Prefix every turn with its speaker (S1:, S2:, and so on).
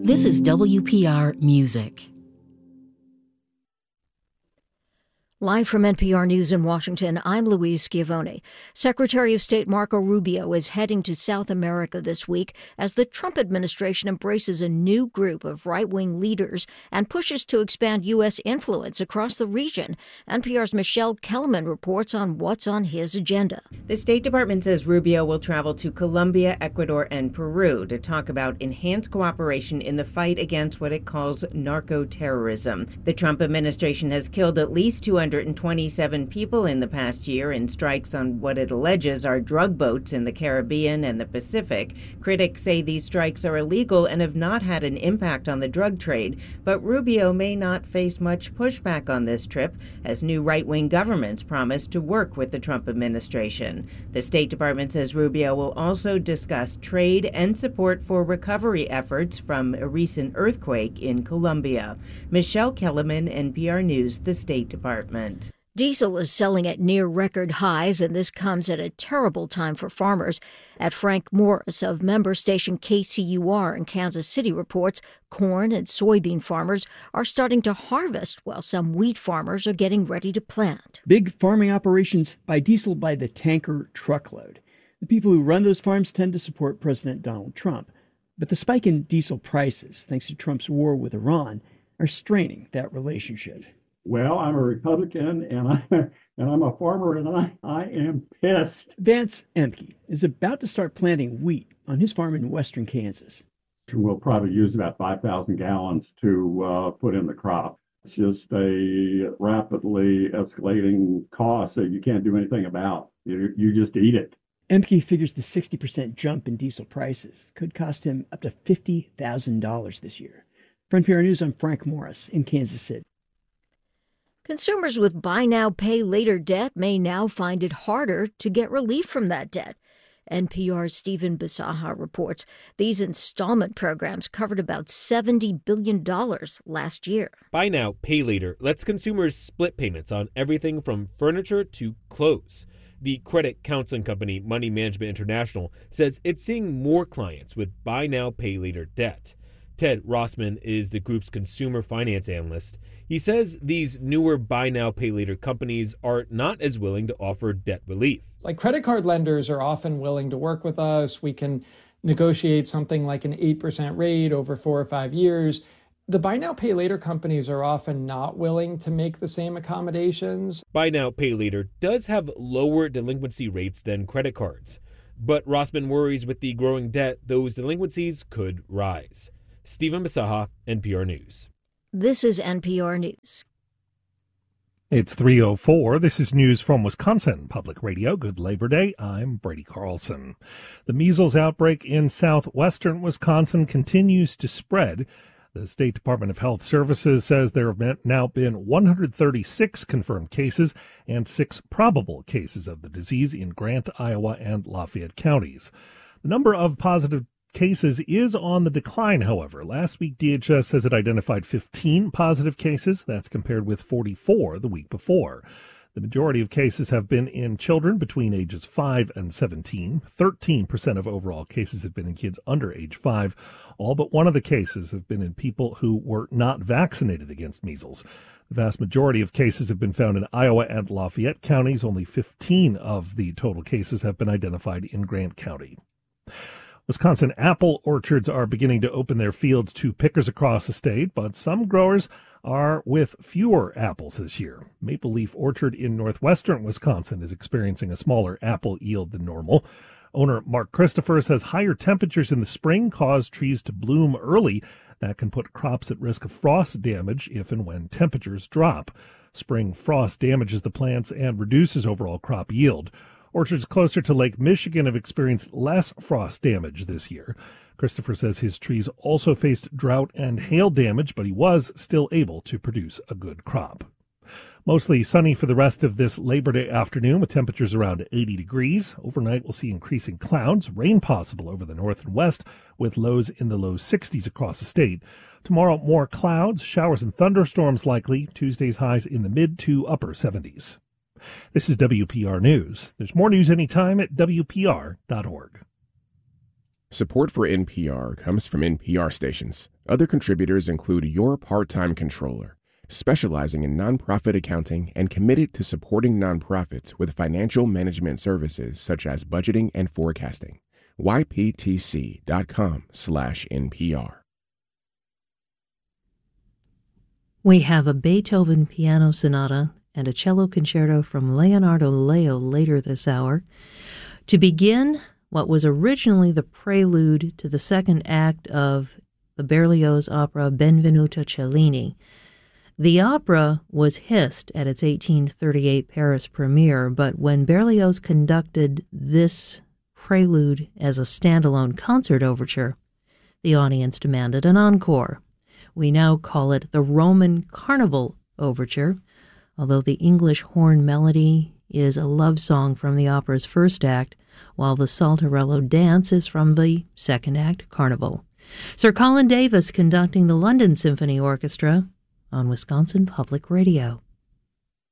S1: This is WPR Music.
S2: Live from NPR News in Washington, I'm Louise Schiavone. Secretary of State Marco Rubio is heading to South America this week as the Trump administration embraces a new group of right-wing leaders and pushes to expand U.S. influence across the region. NPR's Michelle Kellerman reports on what's on his agenda.
S3: The State Department says Rubio will travel to Colombia, Ecuador, and Peru to talk about enhanced cooperation in the fight against what it calls narco-terrorism. The Trump administration has killed at least 227 people in the past year in strikes on what it alleges are drug boats in the Caribbean and the Pacific. Critics say these strikes are illegal and have not had an impact on the drug trade, but Rubio may not face much pushback on this trip, as new right-wing governments promise to work with the Trump administration. The State Department says Rubio will also discuss trade and support for recovery efforts from a recent earthquake in Colombia. Michelle Kellerman, NPR News, the State Department.
S2: Diesel is selling at near record highs, and this comes at a terrible time for farmers. At Frank Morris of member station KCUR in Kansas City reports corn and soybean farmers are starting to harvest, while some wheat farmers are getting ready to plant.
S4: Big farming operations buy diesel by the tanker truckload. The people who run those farms tend to support President Donald Trump. But the spike in diesel prices, thanks to Trump's war with Iran, are straining that relationship.
S5: Well, I'm a Republican, and I'm a farmer, and I am pissed.
S4: Vance Emke is about to start planting wheat on his farm in western Kansas.
S5: We'll probably use about 5,000 gallons to put in the crop. It's just a rapidly escalating cost that you can't do anything about. You just eat it.
S4: Emke figures the 60% jump in diesel prices could cost him up to $50,000 this year. For NPR News, I'm Frank Morris in Kansas City.
S2: Consumers with buy now, pay later debt may now find it harder to get relief from that debt. NPR's Stephen Bisaha reports these installment programs covered about $70 billion last year.
S6: Buy now, pay later lets consumers split payments on everything from furniture to clothes. The credit counseling company Money Management International says it's seeing more clients with buy now, pay later debt. Ted Rossman is the group's consumer finance analyst. He says these newer buy now, pay later companies are not as willing to offer debt relief.
S7: Like credit card lenders are often willing to work with us. We can negotiate something like an 8% rate over 4 or 5 years. The buy now, pay later companies are often not willing to make the same accommodations.
S6: Buy now, pay later does have lower delinquency rates than credit cards, but Rossman worries with the growing debt, those delinquencies could rise. Stephen Bisaha, NPR News.
S2: This is NPR News.
S8: It's 3:04. This is news from Wisconsin Public Radio. Good Labor Day. I'm Brady Carlson. The measles outbreak in southwestern Wisconsin continues to spread. The State Department of Health Services says there have now been 136 confirmed cases and 6 probable cases of the disease in Grant, Iowa, and Lafayette counties. The number of positive cases is on the decline, however. Last week, DHS says it identified 15 positive cases. That's compared with 44 the week before. The majority of cases have been in children between ages 5 and 17. 13% of overall cases have been in kids under age 5. All but one of the cases have been in people who were not vaccinated against measles. The vast majority of cases have been found in Iowa and Lafayette counties. Only 15 of the total cases have been identified in Grant County. Wisconsin apple orchards are beginning to open their fields to pickers across the state, but some growers are with fewer apples this year. Maple Leaf Orchard in northwestern Wisconsin is experiencing a smaller apple yield than normal. Owner Mark Christopher says higher temperatures in the spring cause trees to bloom early. That can put crops at risk of frost damage if and when temperatures drop. Spring frost damages the plants and reduces overall crop yield. Orchards closer to Lake Michigan have experienced less frost damage this year. Christopher says his trees also faced drought and hail damage, but he was still able to produce a good crop. Mostly sunny for the rest of this Labor Day afternoon with temperatures around 80 degrees. Overnight we'll see increasing clouds, rain possible over the north and west with lows in the low 60s across the state. Tomorrow more clouds, showers and thunderstorms likely. Tuesday's highs in the mid to upper 70s. This is WPR News. There's more news anytime at WPR.org.
S9: Support for NPR comes from NPR stations. Other contributors include Your Part-Time Controller, specializing in nonprofit accounting and committed to supporting nonprofits with financial management services such as budgeting and forecasting. yptc.com/NPR.
S10: We have a Beethoven piano sonata and a cello concerto from Leonardo Leo later this hour. To begin, what was originally the prelude to the second act of the Berlioz opera Benvenuto Cellini. The opera was hissed at its 1838 Paris premiere, but when Berlioz conducted this prelude as a standalone concert overture, the audience demanded an encore. We now call it the Roman Carnival Overture, although the English horn melody is a love song from the opera's first act, while the Saltarello dance is from the second act, Carnival. Sir Colin Davis conducting the London Symphony Orchestra on Wisconsin Public Radio.